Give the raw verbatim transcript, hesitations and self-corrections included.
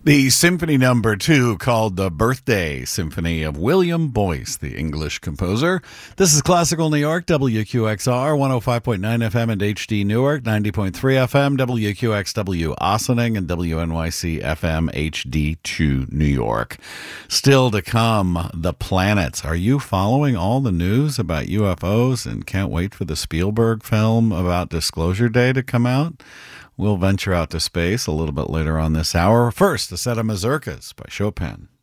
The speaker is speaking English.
The symphony number two, called the Birthday Symphony of William Boyce, the English composer. This is Classical New York, W Q X R, one oh five point nine F M and H D Newark, ninety point three F M, W Q X W Ossining, and W N Y C F M H D two New York. Still to come, the planets. Are you following all the news about U F Os and can't wait for the Spielberg film about Disclosure Day to come out? We'll venture out to space a little bit later on this hour. First, a set of mazurkas by Chopin.